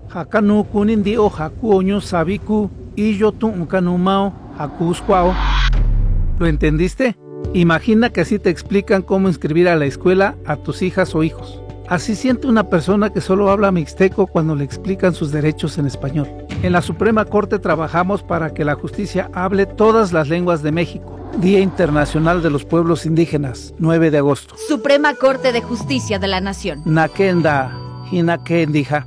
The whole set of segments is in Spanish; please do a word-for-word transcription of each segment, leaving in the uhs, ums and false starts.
Hakanu kunindi o hakuoño sabiku y yo tu unkanumao hakusquao. ¿Lo entendiste? Imagina que así te explican cómo inscribir a la escuela a tus hijas o hijos. Así siente una persona que solo habla mixteco cuando le explican sus derechos en español. En la Suprema Corte trabajamos para que la justicia hable todas las lenguas de México. Día Internacional de los Pueblos Indígenas, nueve de agosto. Suprema Corte de Justicia de la Nación. Nakenda, Hinakendija.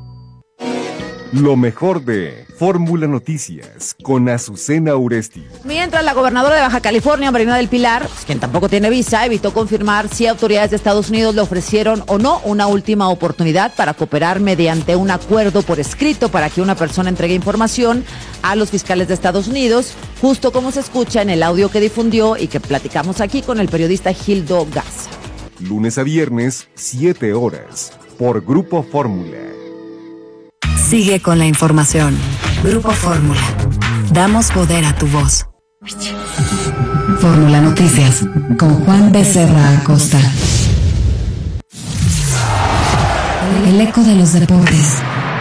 Lo mejor de Fórmula Noticias con Azucena Uresti. Mientras la gobernadora de Baja California, Marina del Pilar, quien tampoco tiene visa, evitó confirmar si autoridades de Estados Unidos le ofrecieron o no una última oportunidad para cooperar mediante un acuerdo por escrito para que una persona entregue información a los fiscales de Estados Unidos, justo como se escucha en el audio que difundió y que platicamos aquí con el periodista Gildo Garza. Lunes a viernes, siete horas, por Grupo Fórmula. Sigue con la información. Grupo Fórmula. Damos poder a tu voz. Fórmula Noticias con Juan Becerra Acosta. El eco de los deportes.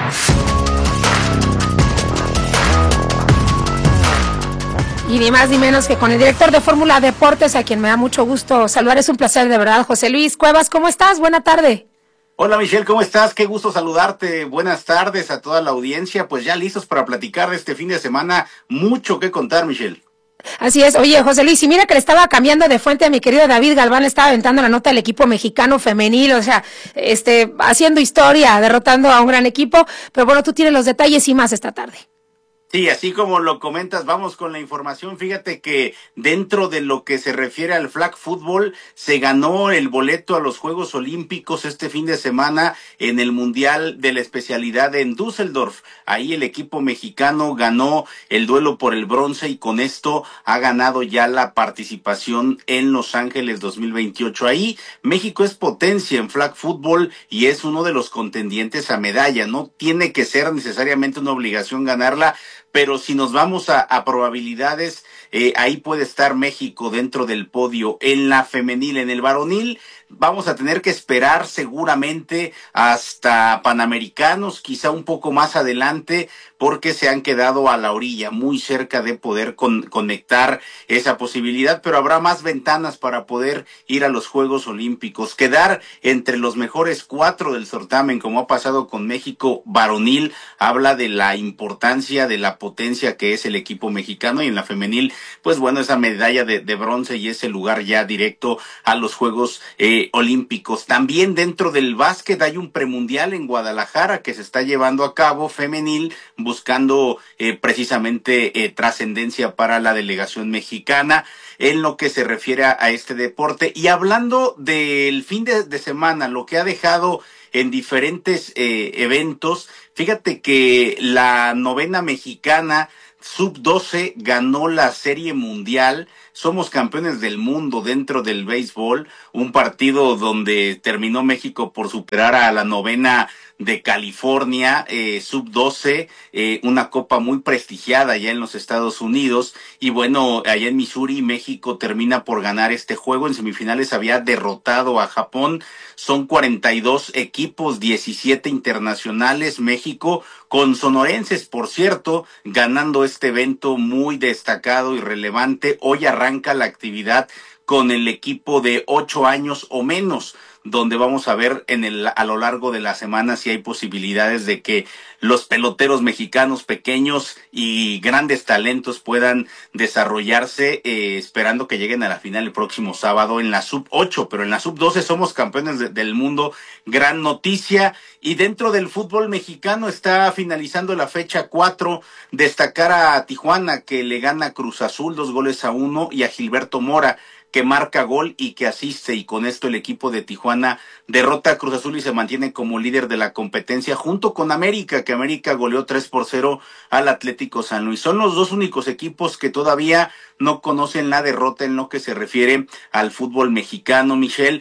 Y ni más ni menos que con el director de Fórmula Deportes, a quien me da mucho gusto saludar. Es un placer, de verdad, José Luis Cuevas. ¿Cómo estás? Buena tarde. Hola Michelle, ¿cómo estás? Qué gusto saludarte. Buenas tardes a toda la audiencia. Pues ya listos para platicar de este fin de semana. Mucho que contar, Michelle. Así es. Oye, José Luis, y mira que le estaba cambiando de fuente a mi querido David Galván, le estaba aventando la nota del equipo mexicano femenil, o sea, este, haciendo historia, derrotando a un gran equipo. Pero bueno, tú tienes los detalles y más esta tarde. Sí, así como lo comentas, vamos con la información. Fíjate que dentro de lo que se refiere al flag football, se ganó el boleto a los Juegos Olímpicos este fin de semana en el Mundial de la especialidad en Düsseldorf. Ahí el equipo mexicano ganó el duelo por el bronce y con esto ha ganado ya la participación en Los Ángeles dos mil veintiocho. Ahí México es potencia en flag football y es uno de los contendientes a medalla. No tiene que ser necesariamente una obligación ganarla, pero si nos vamos a, a probabilidades, eh, ahí puede estar México dentro del podio. En la femenil, en el varonil, vamos a tener que esperar seguramente hasta Panamericanos, quizá un poco más adelante, porque se han quedado a la orilla, muy cerca de poder con, conectar esa posibilidad, pero habrá más ventanas para poder ir a los Juegos Olímpicos. Quedar entre los mejores cuatro del certamen, como ha pasado con México varonil, habla de la importancia, de la potencia que es el equipo mexicano, y en la femenil, pues bueno, esa medalla de, de bronce y ese lugar ya directo a los Juegos eh, Olímpicos. También dentro del básquet hay un premundial en Guadalajara que se está llevando a cabo femenil, buscando eh, precisamente eh, trascendencia para la delegación mexicana en lo que se refiere a, a este deporte. Y hablando del fin de, de semana, lo que ha dejado en diferentes eh, eventos, fíjate que la novena mexicana sub doce ganó la Serie Mundial. Somos campeones del mundo dentro del béisbol, un partido donde terminó México por superar a la novena de California, eh, sub doce, eh, una copa muy prestigiada allá en los Estados Unidos, y bueno, allá en Missouri, México termina por ganar este juego. En semifinales había derrotado a Japón. Son cuarenta y dos equipos, diecisiete internacionales, México con sonorenses, por cierto, ganando este evento muy destacado y relevante. Hoy arranca la actividad con el equipo de ocho años o menos, donde vamos a ver en el a lo largo de la semana si hay posibilidades de que los peloteros mexicanos pequeños y grandes talentos puedan desarrollarse, eh, esperando que lleguen a la final el próximo sábado en la sub ocho, pero en la sub doce somos campeones de, del mundo, gran noticia. Y dentro del fútbol mexicano está finalizando la fecha cuatro, destacar a Tijuana, que le gana a Cruz Azul dos goles a uno, y a Gilberto Mora, que marca gol y que asiste, y con esto el equipo de Tijuana derrota a Cruz Azul y se mantiene como líder de la competencia junto con América, que América goleó tres por cero al Atlético San Luis. Son los dos únicos equipos que todavía no conocen la derrota en lo que se refiere al fútbol mexicano, Michelle,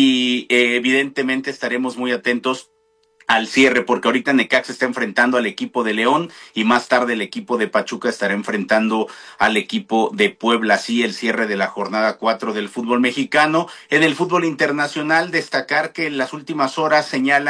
y eh, evidentemente estaremos muy atentos al cierre, porque ahorita Necaxa está enfrentando al equipo de León y más tarde el equipo de Pachuca estará enfrentando al equipo de Puebla. Así el cierre de la jornada cuatro del fútbol mexicano. En el fútbol internacional, destacar que en las últimas horas señalan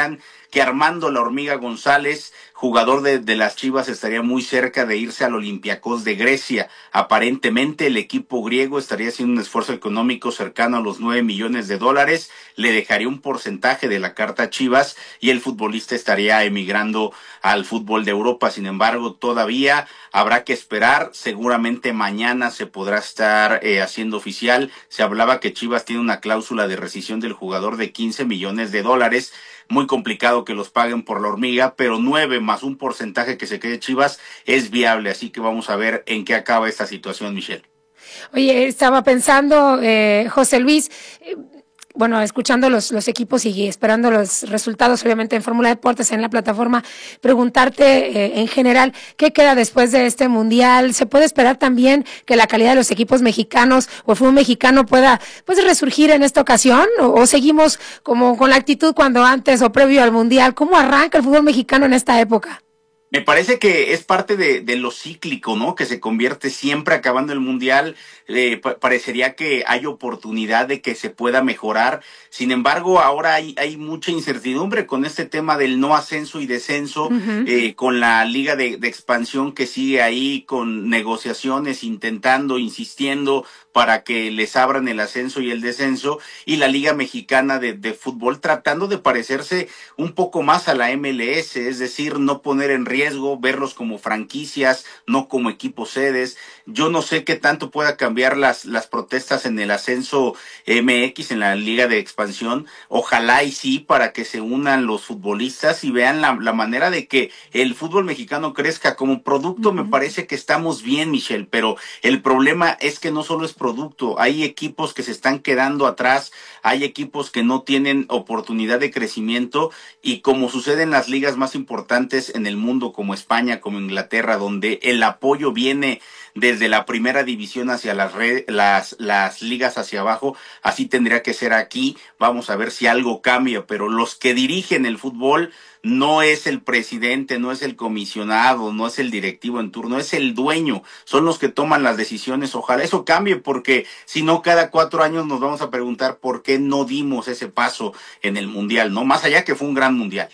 que Armando La Hormiga González, jugador de, de las Chivas, estaría muy cerca de irse al Olympiacos de Grecia. Aparentemente el equipo griego estaría haciendo un esfuerzo económico cercano a los nueve millones de dólares, le dejaría un porcentaje de la carta a Chivas y el futbolista estaría emigrando al fútbol de Europa. Sin embargo, todavía habrá que esperar, seguramente mañana se podrá estar eh, haciendo oficial. Se hablaba que Chivas tiene una cláusula de rescisión del jugador de quince millones de dólares, muy complicado que los paguen por La Hormiga, pero nueve más un porcentaje que se quede Chivas es viable, así que vamos a ver en qué acaba esta situación, Michelle. Oye, estaba pensando, eh, José Luis, eh, bueno, escuchando los, los equipos y esperando los resultados, obviamente, en Fórmula Deportes, en la plataforma, preguntarte eh, en general, ¿qué queda después de este Mundial? ¿Se puede esperar también que la calidad de los equipos mexicanos o el fútbol mexicano pueda pues resurgir en esta ocasión? ¿O, o seguimos como con la actitud cuando antes o previo al Mundial? ¿Cómo arranca el fútbol mexicano en esta época? Me parece que es parte de, de lo cíclico, ¿no? Que se convierte siempre acabando el Mundial. Eh, pa- parecería que hay oportunidad de que se pueda mejorar. Sin embargo, ahora hay, hay mucha incertidumbre con este tema del no ascenso y descenso, uh-huh. eh, con la Liga de, de Expansión que sigue ahí con negociaciones, intentando, insistiendo para que les abran el ascenso y el descenso, y la Liga Mexicana de, de Fútbol tratando de parecerse un poco más a la M L S, es decir, no poner en riesgo, verlos como franquicias, no como equipos sedes. Yo no sé qué tanto pueda cambiar las, las protestas en el ascenso M X, en la Liga de Expansión. Ojalá y sí, para que se unan los futbolistas y vean la, la manera de que el fútbol mexicano crezca como producto. Uh-huh. Me parece que estamos bien, Michelle, pero el problema es que no solo es producto, hay equipos que se están quedando atrás, hay equipos que no tienen oportunidad de crecimiento, y como sucede en las ligas más importantes en el mundo, como España, como Inglaterra, donde el apoyo viene desde la primera división hacia las, red, las, las ligas hacia abajo, así tendría que ser aquí. Vamos a ver si algo cambia, pero los que dirigen el fútbol no es el presidente, no es el comisionado, no es el directivo en turno, es el dueño, son los que toman las decisiones. Ojalá eso cambie, porque si no, cada cuatro años nos vamos a preguntar por qué no dimos ese paso en el Mundial, ¿no? Más allá que fue un gran Mundial.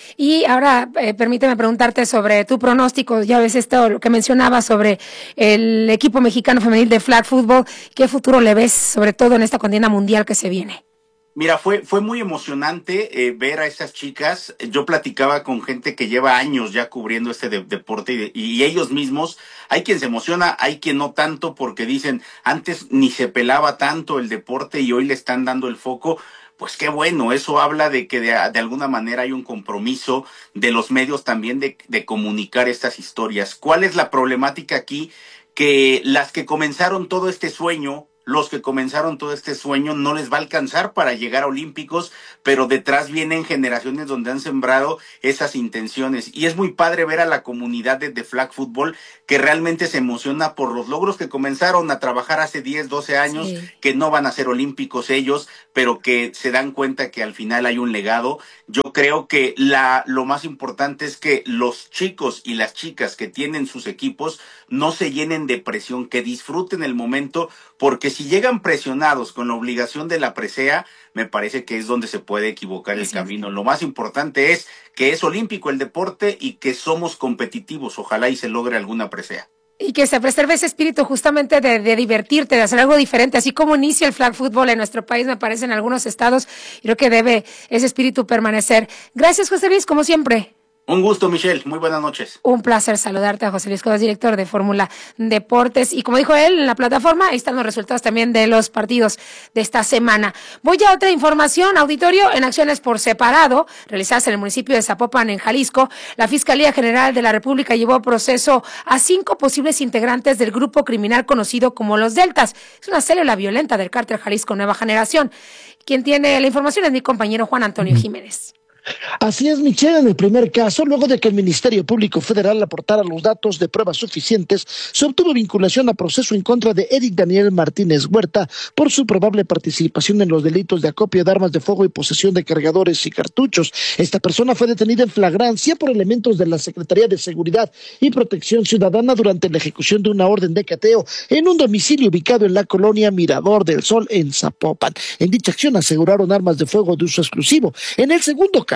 Y ahora, eh, permíteme preguntarte sobre tu pronóstico. Ya ves esto, lo que mencionabas sobre el equipo mexicano femenil de flag football. ¿Qué futuro le ves, sobre todo en esta contienda mundial que se viene? Mira, fue fue muy emocionante eh, ver a esas chicas. Yo platicaba con gente que lleva años ya cubriendo este de, deporte y, de, y ellos mismos, hay quien se emociona, hay quien no tanto, porque dicen, antes ni se pelaba tanto el deporte y hoy le están dando el foco. Pues qué bueno, eso habla de que de, de alguna manera hay un compromiso de los medios también de, de comunicar estas historias. ¿Cuál es la problemática aquí? Que las que comenzaron todo este sueño, los que comenzaron todo este sueño no les va a alcanzar para llegar a Olímpicos, pero detrás vienen generaciones donde han sembrado esas intenciones. Y es muy padre ver a la comunidad de, de flag football que realmente se emociona por los logros que comenzaron a trabajar hace diez, doce años, sí. Que no van a ser olímpicos ellos, pero que se dan cuenta que al final hay un legado. Yo creo que la, lo más importante es que los chicos y las chicas que tienen sus equipos no se llenen de presión, que disfruten el momento, porque si llegan presionados con la obligación de la presea, me parece que es donde se puede equivocar el camino. Lo más importante es que es olímpico el deporte y que somos competitivos. Ojalá y se logre alguna presea. Y que se preserve ese espíritu justamente de, de divertirte, de hacer algo diferente, así como inicia el flag football en nuestro país, me parece, en algunos estados. Creo que debe ese espíritu permanecer. Gracias, José Luis, como siempre. Un gusto, Michelle. Muy buenas noches. Un placer saludarte a José Luis Cobas, director de Fórmula Deportes. Y como dijo él en la plataforma, ahí están los resultados también de los partidos de esta semana. Voy a otra información. Auditorio en acciones por separado, realizadas en el municipio de Zapopan, en Jalisco. La Fiscalía General de la República llevó a proceso a cinco posibles integrantes del grupo criminal conocido como Los Deltas. Es una célula violenta del cártel Jalisco Nueva Generación. Quien tiene la información es mi compañero Juan Antonio Jiménez. Así es, Michelle, en el primer caso, luego de que el Ministerio Público Federal aportara los datos de pruebas suficientes, se obtuvo vinculación a proceso en contra de Eric Daniel Martínez Huerta por su probable participación en los delitos de acopio de armas de fuego y posesión de cargadores y cartuchos. Esta persona fue detenida en flagrancia por elementos de la Secretaría de Seguridad y Protección Ciudadana durante la ejecución de una orden de cateo en un domicilio ubicado en la colonia Mirador del Sol, en Zapopan. En dicha acción aseguraron armas de fuego de uso exclusivo. En el segundo caso,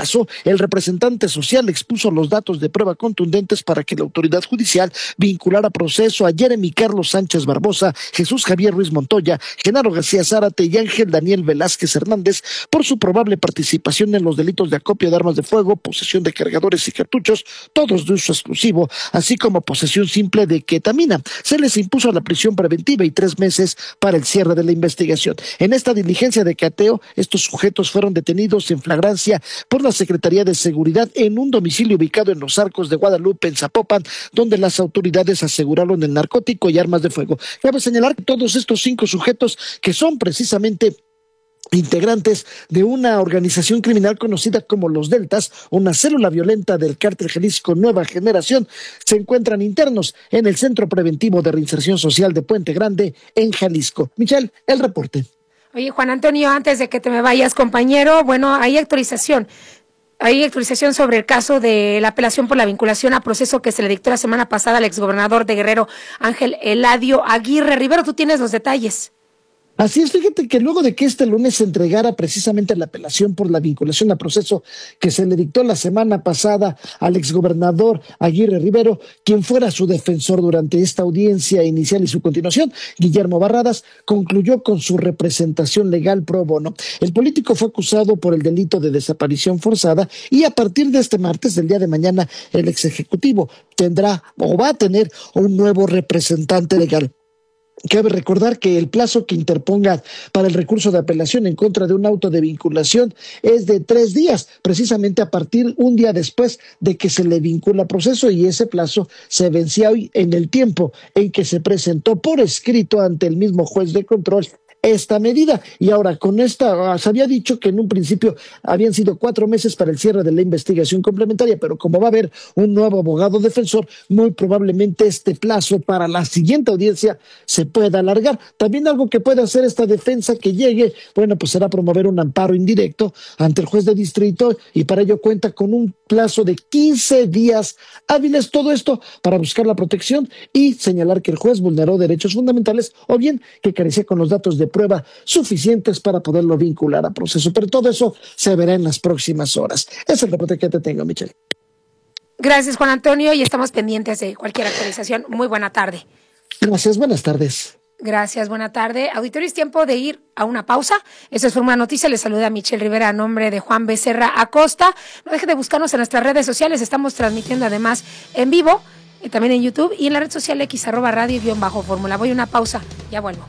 caso, el representante social expuso los datos de prueba contundentes para que la autoridad judicial vinculara a proceso a Jeremy Carlos Sánchez Barbosa, Jesús Javier Ruiz Montoya, Genaro García Zárate y Ángel Daniel Velázquez Hernández por su probable participación en los delitos de acopio de armas de fuego, posesión de cargadores y cartuchos, todos de uso exclusivo, así como posesión simple de ketamina. Se les impuso la prisión preventiva y tres meses para el cierre de la investigación. En esta diligencia de cateo, estos sujetos fueron detenidos en flagrancia por la Secretaría de Seguridad en un domicilio ubicado en los Arcos de Guadalupe, en Zapopan, donde las autoridades aseguraron el narcótico y armas de fuego. Cabe señalar que todos estos cinco sujetos, que son precisamente integrantes de una organización criminal conocida como los Deltas, una célula violenta del Cártel Jalisco Nueva Generación, se encuentran internos en el Centro Preventivo de Reinserción Social de Puente Grande, en Jalisco. Michelle, el reporte. Oye, Juan Antonio, antes de que te me vayas, compañero, bueno, hay actualización. Hay actualización sobre el caso de la apelación por la vinculación a proceso que se le dictó la semana pasada al exgobernador de Guerrero, Ángel Eladio Aguirre Rivero. Tú tienes los detalles. Así es, fíjate que luego de que este lunes se entregara precisamente la apelación por la vinculación a proceso que se le dictó la semana pasada al exgobernador Aguirre Rivero, quien fuera su defensor durante esta audiencia inicial y su continuación, Guillermo Barradas, concluyó con su representación legal pro bono. El político fue acusado por el delito de desaparición forzada y a partir de este martes, del día de mañana, el ex ejecutivo tendrá o va a tener un nuevo representante legal. Cabe recordar que el plazo que interponga para el recurso de apelación en contra de un auto de vinculación es de tres días, precisamente a partir un día después de que se le vincula proceso, y ese plazo se vencía hoy en el tiempo en que se presentó por escrito ante el mismo juez de control esta medida. Y ahora con esta, se había dicho que en un principio habían sido cuatro meses para el cierre de la investigación complementaria, pero como va a haber un nuevo abogado defensor, muy probablemente este plazo para la siguiente audiencia se pueda alargar. También algo que puede hacer esta defensa que llegue, bueno, pues será promover un amparo indirecto ante el juez de distrito, y para ello cuenta con un plazo de quince días hábiles, todo esto para buscar la protección y señalar que el juez vulneró derechos fundamentales o bien que carecía con los datos de prueba suficientes para poderlo vincular a proceso. Pero todo eso se verá en las próximas horas. Ese es el reporte que te tengo, Michelle. Gracias, Juan Antonio, y estamos pendientes de cualquier actualización. Muy buena tarde. Gracias, buenas tardes. Gracias, buena tarde. Auditorio, es tiempo de ir a una pausa. Esto es Fórmula Noticia. Les saluda Michelle Rivera a nombre de Juan Becerra Acosta. No deje de buscarnos en nuestras redes sociales. Estamos transmitiendo además en vivo, y también en YouTube y en la red social X, arroba radio guión bajo fórmula. Voy a una pausa. Ya vuelvo.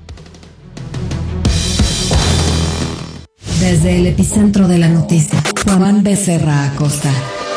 Desde el epicentro de la noticia, Juan Becerra Acosta.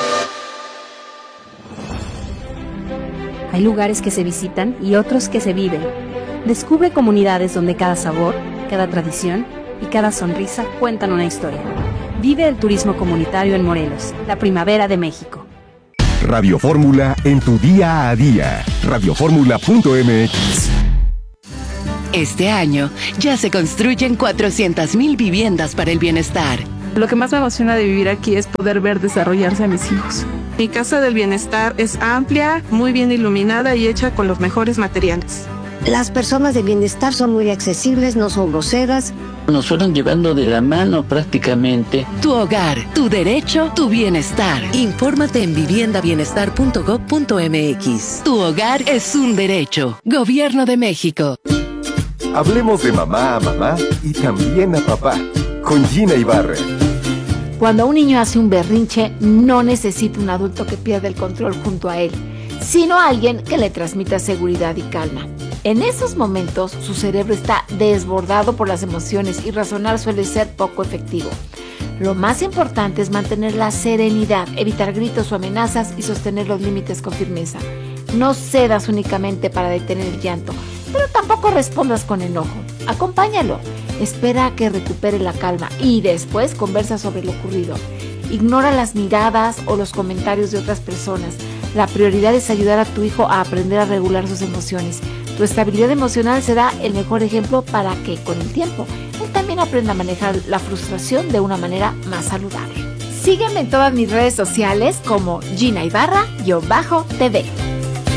Hay lugares que se visitan y otros que se viven. Descubre comunidades donde cada sabor, cada tradición y cada sonrisa cuentan una historia. Vive el turismo comunitario en Morelos, la primavera de México. Radio Fórmula en tu día a día. radio fórmula punto m x. Este año ya se construyen cuatrocientas mil viviendas para el bienestar. Lo que más me emociona de vivir aquí es poder ver desarrollarse a mis hijos. Mi casa del bienestar es amplia, muy bien iluminada y hecha con los mejores materiales. Las personas de bienestar son muy accesibles, no son groseras. Nos fueron llevando de la mano prácticamente. Tu hogar, tu derecho, tu bienestar. Infórmate en vivienda bienestar punto gob punto m x. Tu hogar es un derecho. Gobierno de México. Hablemos de mamá a mamá y también a papá, con Gina Ibarra. Cuando un niño hace un berrinche, no necesita un adulto que pierda el control junto a él, sino alguien que le transmita seguridad y calma. En esos momentos, su cerebro está desbordado por las emociones y razonar suele ser poco efectivo. Lo más importante es mantener la serenidad, evitar gritos o amenazas y sostener los límites con firmeza. No cedas únicamente para detener el llanto, pero tampoco respondas con enojo. Acompáñalo, espera a que recupere la calma y después conversa sobre lo ocurrido. Ignora las miradas o los comentarios de otras personas. La prioridad es ayudar a tu hijo a aprender a regular sus emociones. Tu estabilidad emocional será el mejor ejemplo para que, con el tiempo, él también aprenda a manejar la frustración de una manera más saludable. Sígueme en todas mis redes sociales como Gina Ibarra-T V.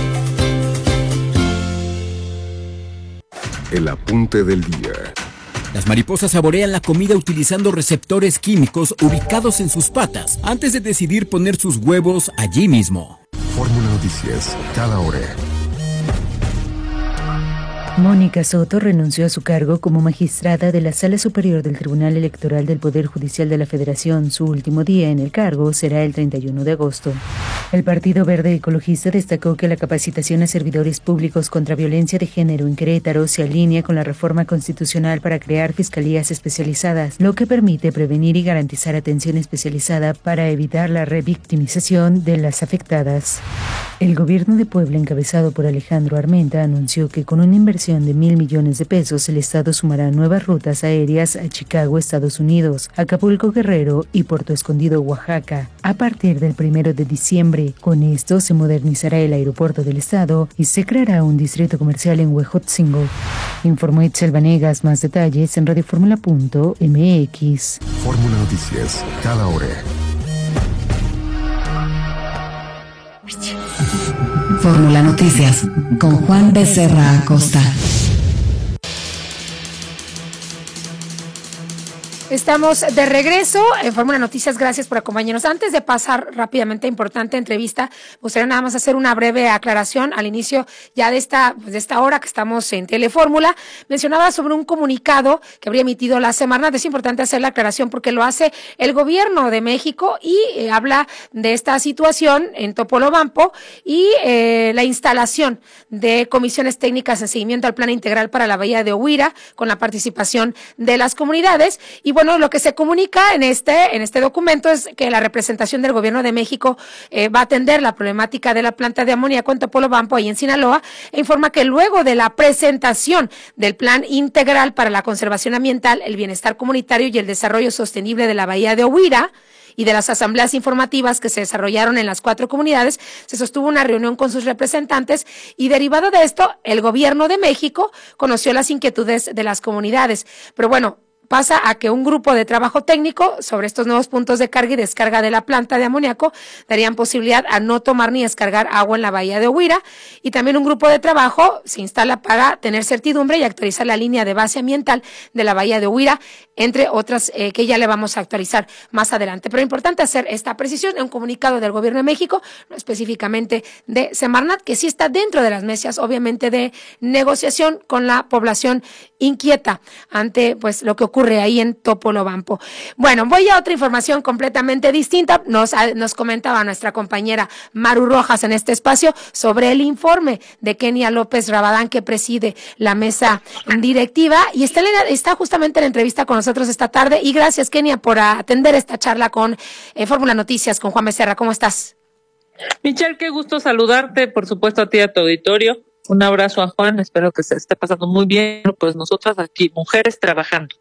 El apunte del día. Las mariposas saborean la comida utilizando receptores químicos ubicados en sus patas antes de decidir poner sus huevos allí mismo. Fórmula Noticias, cada hora. Mónica Soto renunció a su cargo como magistrada de la Sala Superior del Tribunal Electoral del Poder Judicial de la Federación. Su último día en el cargo será el treinta y uno de agosto. El Partido Verde Ecologista destacó que la capacitación a servidores públicos contra violencia de género en Querétaro se alinea con la reforma constitucional para crear fiscalías especializadas, lo que permite prevenir y garantizar atención especializada para evitar la revictimización de las afectadas. El gobierno de Puebla, encabezado por Alejandro Armenta, anunció que con una inversión de mil millones de pesos, el Estado sumará nuevas rutas aéreas a Chicago, Estados Unidos, Acapulco, Guerrero y Puerto Escondido, Oaxaca, a partir del primero de diciembre. Con esto se modernizará el aeropuerto del Estado y se creará un distrito comercial en Huejotzingo. Informó Itzel Vanegas. Más detalles en radioformula punto m x. Fórmula Noticias, cada hora. Fórmula Noticias con Juan Becerra Acosta. Estamos de regreso en Fórmula Noticias, gracias por acompañarnos. Antes de pasar rápidamente a importante entrevista, me gustaría nada más hacer una breve aclaración al inicio ya de esta, pues de esta hora que estamos en Telefórmula. Mencionaba sobre un comunicado que habría emitido la Semarnat. Es importante hacer la aclaración porque lo hace el gobierno de México y eh, habla de esta situación en Topolobampo y eh, la instalación de comisiones técnicas en seguimiento al plan integral para la Bahía de Huira con la participación de las comunidades. Y bueno, lo que se comunica en este en este documento es que la representación del gobierno de México eh, va a atender la problemática de la planta de amoníaco en Topolobampo y en Sinaloa e informa que luego de la presentación del plan integral para la conservación ambiental, el bienestar comunitario y el desarrollo sostenible de la Bahía de Huira y de las asambleas informativas que se desarrollaron en las cuatro comunidades, se sostuvo una reunión con sus representantes y derivado de esto, el gobierno de México conoció las inquietudes de las comunidades. Pero bueno, pasa a que un grupo de trabajo técnico sobre estos nuevos puntos de carga y descarga de la planta de amoníaco darían posibilidad a no tomar ni descargar agua en la Bahía de Huira, y también un grupo de trabajo se instala para tener certidumbre y actualizar la línea de base ambiental de la Bahía de Huira, entre otras eh, que ya le vamos a actualizar más adelante. Pero es importante hacer esta precisión en un comunicado del Gobierno de México, no específicamente de Semarnat, que sí está dentro de las mesas, obviamente, de negociación con la población inquieta ante pues lo que ocurre ahí en Topolobampo. Bueno, voy a otra información completamente distinta. Nos, nos comentaba nuestra compañera Maru Rojas en este espacio sobre el informe de Kenia López Rabadán, que preside la mesa directiva, y está, está justamente en la entrevista con nosotros esta tarde. Y gracias, Kenia, por atender esta charla con eh, Fórmula Noticias, con Juan Becerra. ¿Cómo estás? Michelle, qué gusto saludarte, por supuesto a ti y a tu auditorio. Un abrazo a Juan, espero que se esté pasando muy bien. Pues nosotras aquí, mujeres trabajando.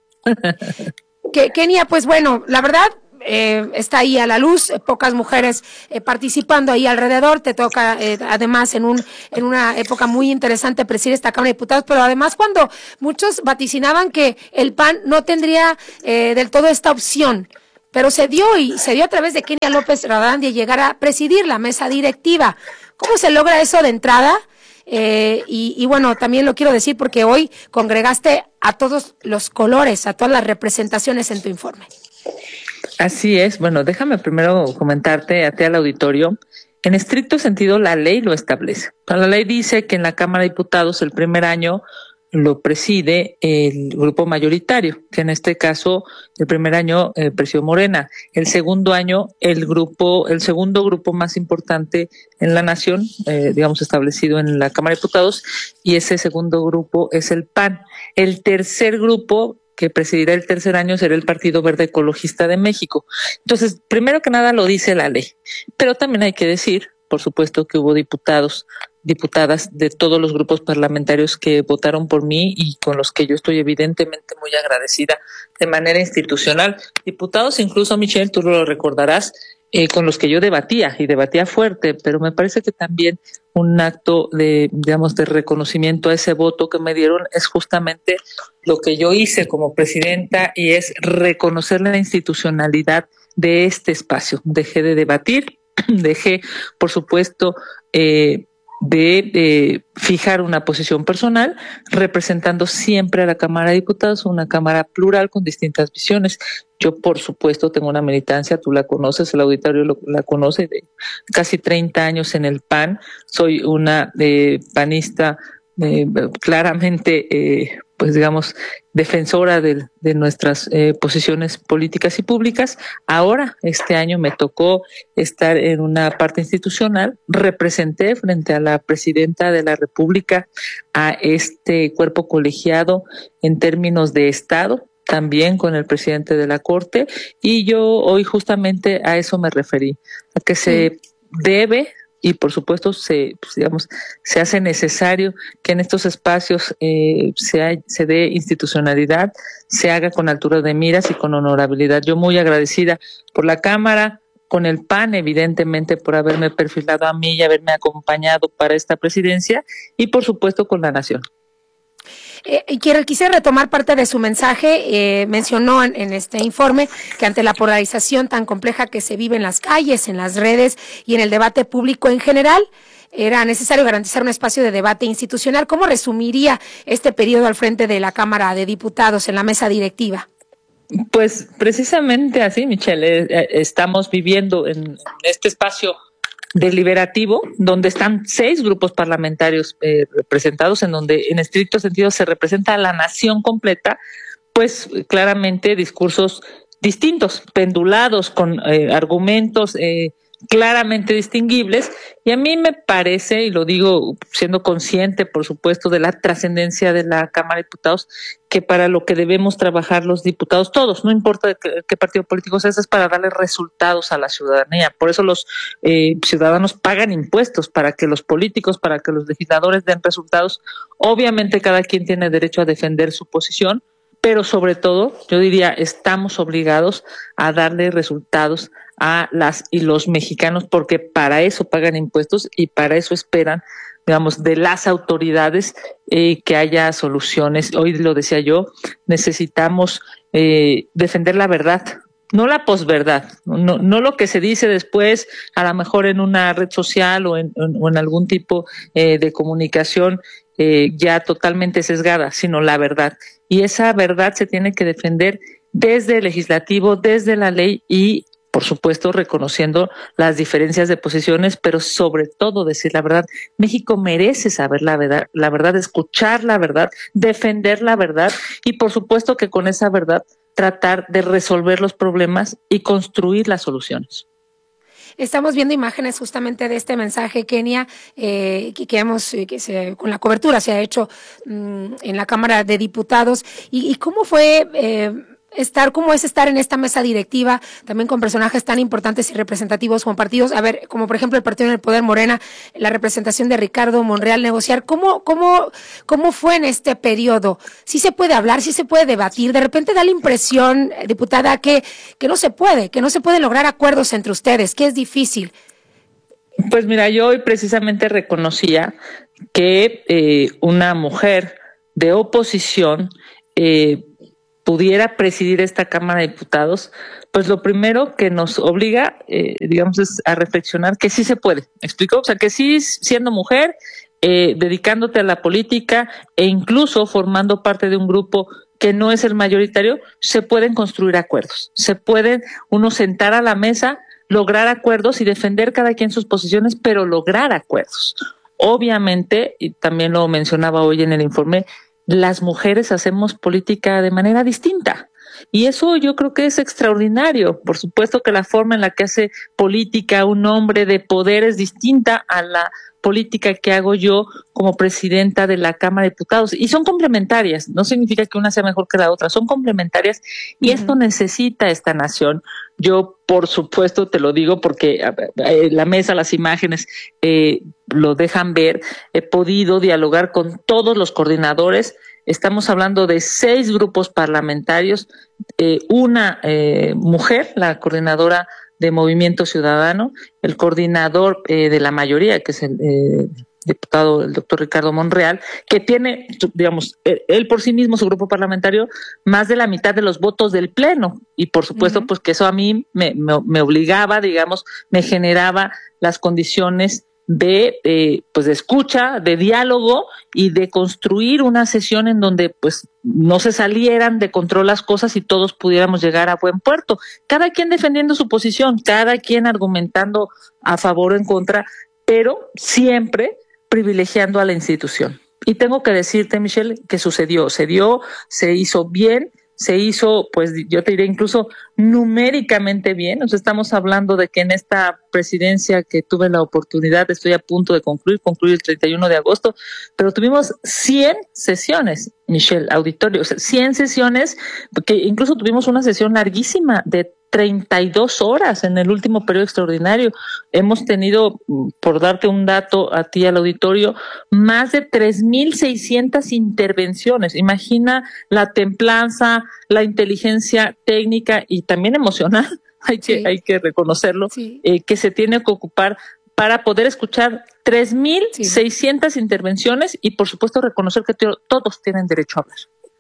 Que, Kenia, pues bueno, la verdad eh, está ahí a la luz, eh, pocas mujeres eh, participando ahí alrededor. Te toca eh, además en un en una época muy interesante presidir esta Cámara de Diputados, pero además cuando muchos vaticinaban que el P A N no tendría eh, del todo esta opción, pero se dio y se dio a través de Kenia López Rabadán de llegar a presidir la mesa directiva. ¿Cómo se logra eso de entrada? Eh, y, y bueno, también lo quiero decir porque hoy congregaste a todos los colores, a todas las representaciones en tu informe. Así es. Bueno, déjame primero comentarte a ti al auditorio. En estricto sentido, la ley lo establece. La ley dice que en la Cámara de Diputados el primer año lo preside el grupo mayoritario, que en este caso el primer año eh, presidió Morena, el segundo año el grupo, el segundo grupo más importante en la nación, eh, digamos establecido en la Cámara de Diputados, y ese segundo grupo es el P A N. El tercer grupo que presidirá el tercer año será el Partido Verde Ecologista de México. Entonces, primero que nada lo dice la ley, pero también hay que decir, por supuesto, que hubo diputados diputadas de todos los grupos parlamentarios que votaron por mí y con los que yo estoy evidentemente muy agradecida de manera institucional. Diputados incluso, Michelle, tú lo recordarás, eh, con los que yo debatía y debatía fuerte, pero me parece que también un acto de, digamos, de reconocimiento a ese voto que me dieron es justamente lo que yo hice como presidenta, y es reconocer la institucionalidad de este espacio. Dejé de debatir, dejé, por supuesto, eh, de eh, fijar una posición personal, representando siempre a la Cámara de Diputados, una Cámara plural con distintas visiones. Yo, por supuesto, tengo una militancia, tú la conoces, el auditorio lo, la conoce, de casi treinta años en el P A N. Soy una eh, panista eh, claramente, eh, pues digamos, defensora de, de nuestras eh, posiciones políticas y públicas. Ahora, este año me tocó estar en una parte institucional. Representé frente a la presidenta de la República a este cuerpo colegiado en términos de Estado, también con el presidente de la Corte, y yo hoy justamente a eso me referí, a que se debe y por supuesto se, pues, digamos, se hace necesario que en estos espacios eh, se, hay, se dé institucionalidad, se haga con altura de miras y con honorabilidad. Yo muy agradecida por la Cámara, con el P A N evidentemente por haberme perfilado a mí y haberme acompañado para esta presidencia, y por supuesto con la Nación. Eh, quiero, quisiera retomar parte de su mensaje. Eh, mencionó en, en este informe que ante la polarización tan compleja que se vive en las calles, en las redes y en el debate público en general, era necesario garantizar un espacio de debate institucional. ¿Cómo resumiría este periodo al frente de la Cámara de Diputados en la mesa directiva? Pues precisamente así, Michelle, eh, estamos viviendo en este espacio deliberativo, donde están seis grupos parlamentarios eh, representados, en donde en estricto sentido se representa a la nación completa, pues claramente discursos distintos, pendulados, con eh, argumentos eh, claramente distinguibles, y a mí me parece, y lo digo siendo consciente, por supuesto, de la trascendencia de la Cámara de Diputados, que para lo que debemos trabajar los diputados, todos, no importa de qué, qué partido político sea, es para darle resultados a la ciudadanía. Por eso los eh, ciudadanos pagan impuestos, para que los políticos, para que los legisladores den resultados. Obviamente cada quien tiene derecho a defender su posición, pero sobre todo, yo diría, estamos obligados a darle resultados a las y los mexicanos, porque para eso pagan impuestos y para eso esperan, digamos, de las autoridades eh, que haya soluciones. Hoy lo decía yo, necesitamos eh, defender la verdad, no la posverdad, no, no lo que se dice después, a lo mejor en una red social o en, en, o en algún tipo eh, de comunicación eh, ya totalmente sesgada, sino la verdad. Y esa verdad se tiene que defender desde el legislativo, desde la ley y, por supuesto, reconociendo las diferencias de posiciones, pero sobre todo decir la verdad. México merece saber la verdad, la verdad, escuchar la verdad, defender la verdad y, por supuesto, que con esa verdad tratar de resolver los problemas y construir las soluciones. Estamos viendo imágenes justamente de este mensaje, Kenia, eh, que, que hemos, que se, con la cobertura se ha hecho mmm, en la Cámara de Diputados. ¿Y, y cómo fue eh, estar, cómo es estar en esta mesa directiva, también con personajes tan importantes y representativos como partidos? A ver, como por ejemplo el partido en el poder, Morena, la representación de Ricardo Monreal, negociar. ¿Cómo, cómo, cómo fue en este periodo? ¿Sí se puede hablar? ¿Sí se puede debatir? De repente da la impresión, diputada, que, que no se puede, que no se pueden lograr acuerdos entre ustedes, que es difícil. Pues mira, yo hoy precisamente reconocía que eh, una mujer de oposición eh, pudiera presidir esta Cámara de Diputados, pues lo primero que nos obliga, eh, digamos, es a reflexionar que sí se puede. ¿Me explico? O sea, que sí, siendo mujer, eh, dedicándote a la política e incluso formando parte de un grupo que no es el mayoritario, se pueden construir acuerdos. Se pueden uno sentar a la mesa, lograr acuerdos y defender cada quien sus posiciones, pero lograr acuerdos. Obviamente, y también lo mencionaba hoy en el informe, las mujeres hacemos política de manera distinta. Y eso yo creo que es extraordinario. Por supuesto que la forma en la que hace política un hombre de poder es distinta a la política que hago yo como presidenta de la Cámara de Diputados. Y son complementarias. No significa que una sea mejor que la otra. Son complementarias y uh-huh. esto necesita esta nación. Yo, por supuesto, te lo digo porque eh, la mesa, las imágenes eh, lo dejan ver. He podido dialogar con todos los coordinadores. Estamos hablando de seis grupos parlamentarios, eh, una eh, mujer, la coordinadora de Movimiento Ciudadano, el coordinador eh, de la mayoría, que es el eh, diputado, el doctor Ricardo Monreal, que tiene, digamos, él por sí mismo, su grupo parlamentario, más de la mitad de los votos del Pleno. Y por supuesto, uh-huh. pues que eso a mí me, me, me obligaba, digamos, me generaba las condiciones de eh, pues de escucha, de diálogo y de construir una sesión en donde pues no se salieran de control las cosas y todos pudiéramos llegar a buen puerto, cada quien defendiendo su posición, cada quien argumentando a favor o en contra, pero siempre privilegiando a la institución. Y tengo que decirte, Michelle, que sucedió, se dio, se hizo bien, se hizo, pues yo te diré incluso numéricamente bien. Nos estamos hablando de que en esta presidencia que tuve la oportunidad, estoy a punto de concluir, concluir el treinta y uno de agosto, pero tuvimos cien sesiones, Michelle, auditorio, o sea, cien sesiones, que incluso tuvimos una sesión larguísima de treinta y dos horas en el último periodo extraordinario. Hemos tenido, por darte un dato a ti al auditorio, más de tres mil seiscientas intervenciones. Imagina la templanza, la inteligencia técnica y también emocional, hay que, sí. hay que reconocerlo, sí. eh, que se tiene que ocupar para poder escuchar tres mil seiscientas sí. intervenciones y, por supuesto, reconocer que t- todos tienen derecho a hablar.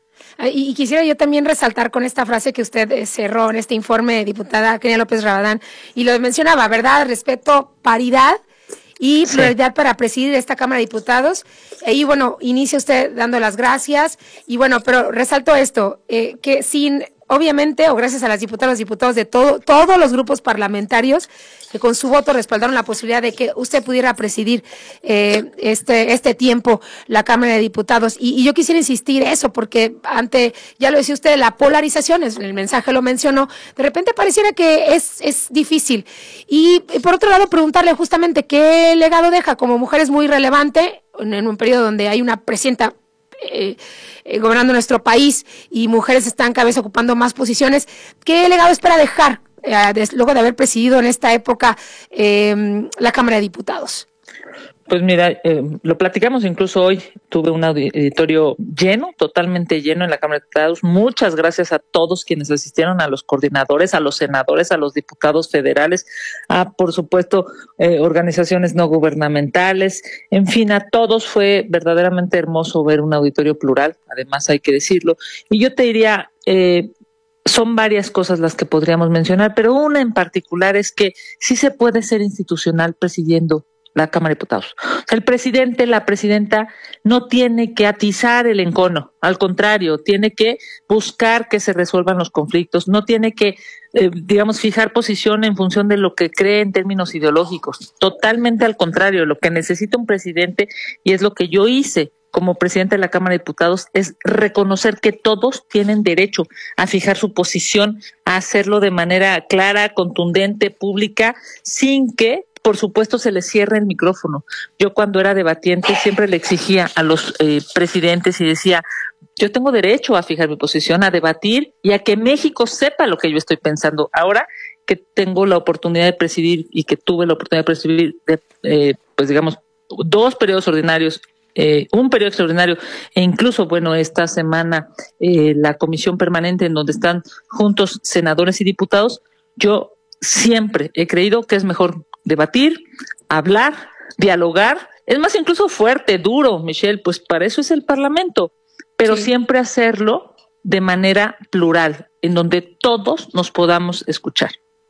Y quisiera yo también resaltar con esta frase que usted cerró en este informe, diputada Kenia López Rabadán, y lo mencionaba, ¿verdad? Respeto, paridad y prioridad sí. para presidir esta Cámara de Diputados. Y bueno, inicia usted dando las gracias. Y bueno, pero resalto esto, eh, que sin, obviamente, o gracias a las diputadas y diputados de todo, todos los grupos parlamentarios que con su voto respaldaron la posibilidad de que usted pudiera presidir eh, este este tiempo la Cámara de Diputados. Y, y yo quisiera insistir eso, porque ante, ya lo decía usted, la polarización, el mensaje lo mencionó, de repente pareciera que es, es difícil. Y, y por otro lado, preguntarle justamente qué legado deja como mujer es muy relevante en, en un periodo donde hay una presidenta Eh, eh, gobernando nuestro país y mujeres están cada vez ocupando más posiciones. ¿Qué legado espera dejar eh, des, luego de haber presidido en esta época eh, la Cámara de Diputados? Pues mira, eh, lo platicamos incluso hoy, tuve un auditorio lleno, totalmente lleno en la Cámara de Diputados. Muchas gracias a todos quienes asistieron, a los coordinadores, a los senadores, a los diputados federales, a, por supuesto, eh, organizaciones no gubernamentales, en fin, a todos. Fue verdaderamente hermoso ver un auditorio plural, además hay que decirlo. Y yo te diría, eh, son varias cosas las que podríamos mencionar, pero una en particular es que sí se puede ser institucional presidiendo la Cámara de Diputados. O sea, el presidente, la presidenta no tiene que atizar el encono, al contrario, tiene que buscar que se resuelvan los conflictos, no tiene que, eh, digamos, fijar posición en función de lo que cree en términos ideológicos. Totalmente al contrario, lo que necesita un presidente, y es lo que yo hice como presidente de la Cámara de Diputados, es reconocer que todos tienen derecho a fijar su posición, a hacerlo de manera clara, contundente, pública, sin que por supuesto se les cierra el micrófono. Yo cuando era debatiente siempre le exigía a los eh, presidentes y decía, yo tengo derecho a fijar mi posición, a debatir y a que México sepa lo que yo estoy pensando. Ahora que tengo la oportunidad de presidir y que tuve la oportunidad de presidir, de, eh, pues digamos, dos periodos ordinarios, eh, un periodo extraordinario e incluso, bueno, esta semana eh, la comisión permanente en donde están juntos senadores y diputados, yo siempre he creído que es mejor debatir, hablar, dialogar, es más incluso fuerte, duro, Michelle, pues para eso es el Parlamento, pero sí. siempre hacerlo de manera plural, en donde todos nos podamos escuchar.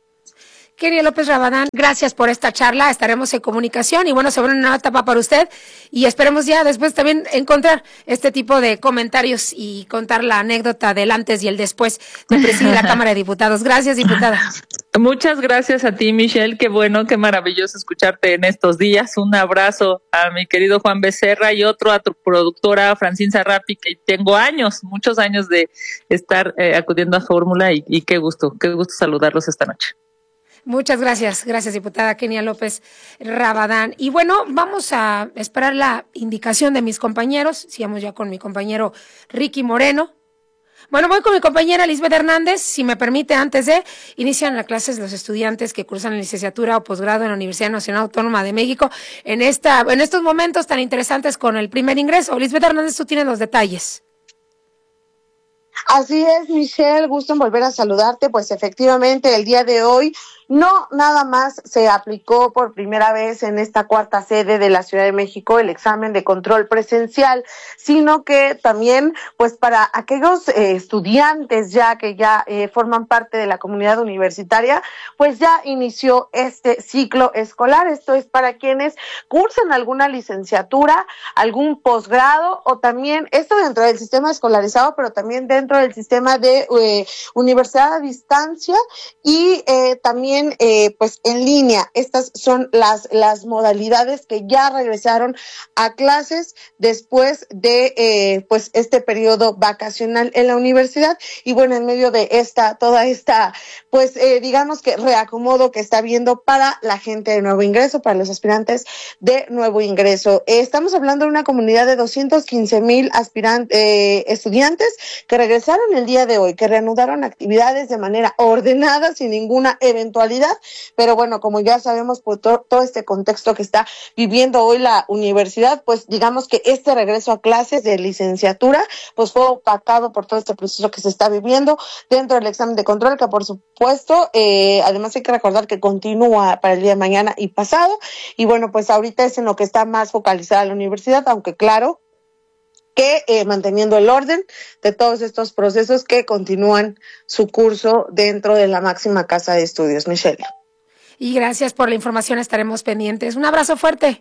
Kenia López Rabadán, gracias por esta charla, estaremos en comunicación y bueno, se viene una nueva etapa para usted y esperemos ya después también encontrar este tipo de comentarios y contar la anécdota del antes y el después de presidir la Cámara de Diputados. Gracias, diputada. Muchas gracias a ti, Michelle, qué bueno, qué maravilloso escucharte en estos días. Un abrazo a mi querido Juan Becerra y otro a tu productora Francine Sarrapi, que tengo años, muchos años de estar eh, acudiendo a Fórmula y, y qué gusto, qué gusto saludarlos esta noche. Muchas gracias, gracias diputada Kenia López Rabadán. Y bueno, vamos a esperar la indicación de mis compañeros. Sigamos ya con mi compañero Ricky Moreno. Bueno, voy con mi compañera Lisbeth Hernández, si me permite, antes de inician las clases los estudiantes que cursan la licenciatura o posgrado en la Universidad Nacional Autónoma de México en esta, en estos momentos tan interesantes con el primer ingreso. Lisbeth Hernández, tú tienes los detalles. Así es, Michelle, gusto en volver a saludarte. Pues efectivamente, el día de hoy No nada más se aplicó por primera vez en esta cuarta sede de la Ciudad de México el examen de control presencial, sino que también, pues para aquellos eh, estudiantes ya que ya eh, forman parte de la comunidad universitaria, pues ya inició este ciclo escolar. Esto es para quienes cursan alguna licenciatura, algún posgrado o también esto dentro del sistema escolarizado, pero también dentro del sistema de eh, universidad a distancia y eh, también eh, pues en línea. Estas son las las modalidades que ya regresaron a clases después de eh, pues este periodo vacacional en la universidad. Y bueno, en medio de esta toda esta pues eh, digamos que reacomodo que está habiendo para la gente de nuevo ingreso, para los aspirantes de nuevo ingreso. Eh, estamos hablando de una comunidad de doscientos quince mil aspirantes, eh, estudiantes que regresaron el día de hoy, que reanudaron actividades de manera ordenada, sin ninguna eventualidad, pero bueno, como ya sabemos por to- todo este contexto que está viviendo hoy la universidad, pues digamos que este regreso a clases de licenciatura, pues fue opacado por todo este proceso que se está viviendo dentro del examen de control, que por supuesto, eh, además hay que recordar que continúa para el día de mañana y pasado, y bueno, pues ahorita es en lo que está más focalizada la universidad, aunque claro, que eh, manteniendo el orden de todos estos procesos que continúan su curso dentro de la máxima casa de estudios. Michelle. Y gracias por la información, estaremos pendientes. Un abrazo fuerte.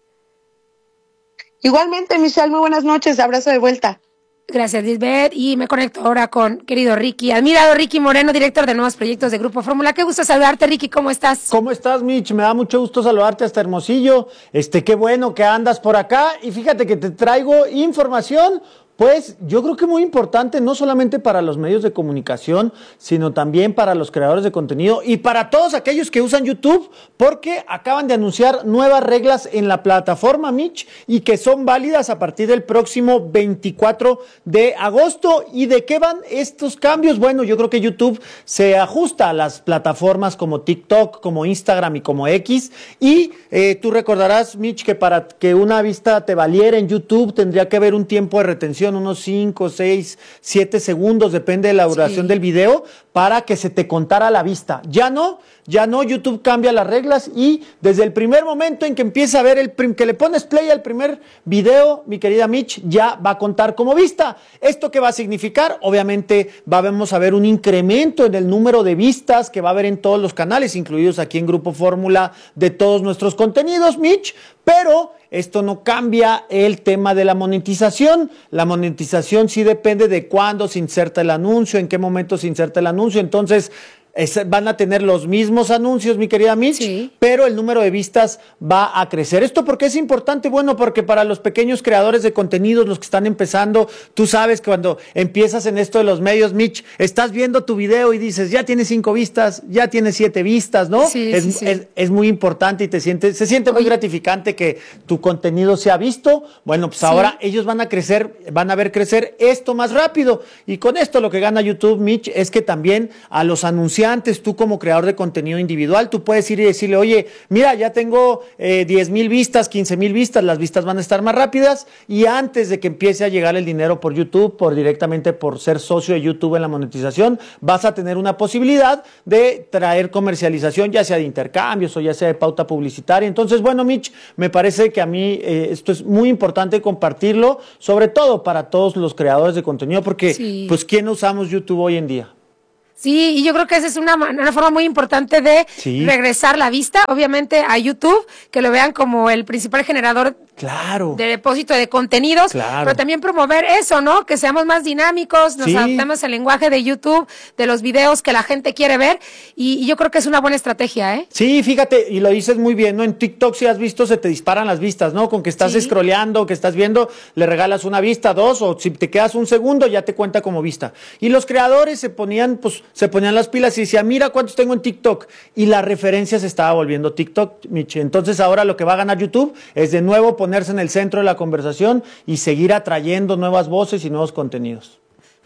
Igualmente, Michelle, muy buenas noches, abrazo de vuelta. Gracias, Lisbeth, y me conecto ahora con querido Ricky, admirado Ricky Moreno, director de nuevos proyectos de Grupo Fórmula. Qué gusto saludarte, Ricky, ¿cómo estás? ¿Cómo estás, Mitch? Me da mucho gusto saludarte hasta Hermosillo. Este, qué bueno que andas por acá, y fíjate que te traigo información. Pues yo creo que muy importante, no solamente para los medios de comunicación, sino también para los creadores de contenido y para todos aquellos que usan YouTube, porque acaban de anunciar nuevas reglas en la plataforma, Mitch, y que son válidas a partir del próximo veinticuatro de agosto. ¿Y de qué van estos cambios? Bueno, yo creo que YouTube se ajusta a las plataformas como TikTok, como Instagram y como X, y eh, tú recordarás, Mitch, que para que una vista te valiera en YouTube tendría que haber un tiempo de retención, unos cinco, seis, siete segundos, depende de la duración sí. del video, para que se te contara la vista. Ya no, ya no, YouTube cambia las reglas y desde el primer momento en que empieza a ver el prim- que le pones play al primer video, mi querida Mitch, ya va a contar como vista. ¿Esto qué va a significar? Obviamente vamos a ver un incremento en el número de vistas que va a haber en todos los canales, incluidos aquí en Grupo Fórmula, de todos nuestros contenidos, Mitch, pero esto no cambia el tema de la monetización. La monetización sí depende de cuándo se inserta el anuncio, en qué momento se inserta el anuncio. Entonces, Es, van a tener los mismos anuncios, mi querida Mitch, sí. pero el número de vistas va a crecer. ¿Esto por qué es importante? Bueno, porque para los pequeños creadores de contenidos, los que están empezando, tú sabes que cuando empiezas en esto de los medios, Mitch, estás viendo tu video y dices, ya tiene cinco vistas, ya tiene siete vistas, ¿no? Sí, es, sí, sí. Es, es muy importante y te siente, se siente muy Oye. gratificante que tu contenido sea visto. Bueno, pues sí. ahora ellos van a crecer, van a ver crecer esto más rápido. Y con esto lo que gana YouTube, Mitch, es que también a los anunciantes, antes tú como creador de contenido individual, tú puedes ir y decirle, oye, mira, ya tengo eh, diez mil vistas, quince mil vistas, las vistas van a estar más rápidas, y antes de que empiece a llegar el dinero por YouTube, por directamente por ser socio de YouTube en la monetización, vas a tener una posibilidad de traer comercialización, ya sea de intercambios o ya sea de pauta publicitaria. Entonces, bueno, Mitch, me parece que a mí eh, esto es muy importante compartirlo, sobre todo para todos los creadores de contenido, porque sí. pues ¿quién usamos YouTube hoy en día? Sí, y yo creo que esa es una, una forma muy importante de sí. regresar la vista, obviamente, a YouTube, que lo vean como el principal generador claro. de depósito de contenidos, claro. pero también promover eso, ¿no? Que seamos más dinámicos, nos sí. adaptemos al lenguaje de YouTube, de los videos que la gente quiere ver, y, y yo creo que es una buena estrategia, ¿eh? Sí, fíjate, y lo dices muy bien, ¿no? En TikTok, si has visto, se te disparan las vistas, ¿no? Con que estás sí. scrolleando, que estás viendo, le regalas una vista, dos, o si te quedas un segundo, ya te cuenta como vista. Y los creadores se ponían, pues, se ponían las pilas y decían, mira cuántos tengo en TikTok, y la referencia se estaba volviendo TikTok, Mitch. Entonces ahora lo que va a ganar YouTube es de nuevo ponerse en el centro de la conversación y seguir atrayendo nuevas voces y nuevos contenidos.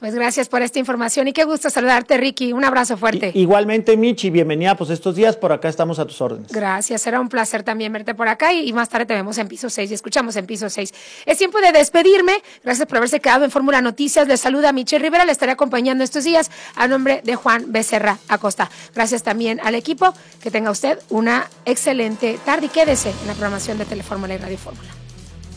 Pues gracias por esta información y qué gusto saludarte, Ricky. Un abrazo fuerte. I- igualmente, Michi, bienvenida pues estos días, por acá estamos a tus órdenes. Gracias, será un placer también verte por acá y, y más tarde te vemos en Piso seis y escuchamos en Piso seis. Es tiempo de despedirme. Gracias por haberse quedado en Fórmula Noticias. Les saluda Michelle Rivera, le estaré acompañando estos días a nombre de Juan Becerra Acosta. Gracias también al equipo. Que tenga usted una excelente tarde y quédese en la programación de Telefórmula y Radio Fórmula.